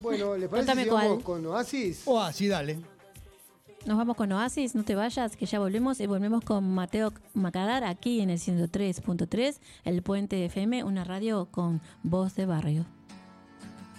Bueno, ¿le parece Contame si vamos cuál. con Oasis? Oasis, dale. Nos vamos con Oasis, no te vayas, que ya volvemos. Y volvemos con Mateo Macadar aquí en el 103.3, el Puente FM, una radio con voz de barrio.